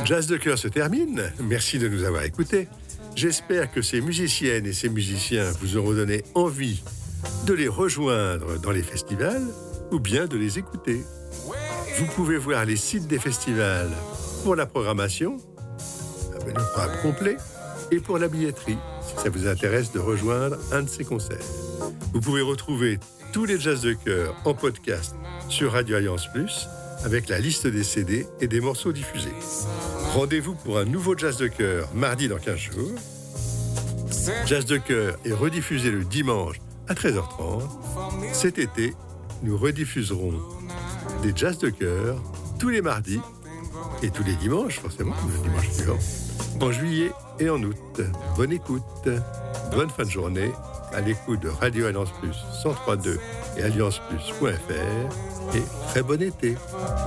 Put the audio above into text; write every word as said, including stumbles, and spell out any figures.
Jazz de cœur se termine. Merci de nous avoir écoutés. J'espère que ces musiciennes et ces musiciens vous auront donné envie de les rejoindre dans les festivals ou bien de les écouter. Vous pouvez voir les sites des festivals pour la programmation, le programme complet, et pour la billetterie, si ça vous intéresse de rejoindre un de ces concerts. Vous pouvez retrouver tous les jazz de cœur en podcast sur Radio Alliance Plus, avec la liste des C D et des morceaux diffusés. Rendez-vous pour un nouveau jazz de cœur mardi dans quinze jours. Jazz de cœur est rediffusé le dimanche à treize heures trente. Cet été, nous rediffuserons des jazz de cœur tous les mardis et tous les dimanches, forcément, le dimanche suivant, en juillet et en août. Bonne écoute, bonne fin de journée à l'écoute de Radio Alliance Plus cent trois point deux et alliance plus point f r et très bon été.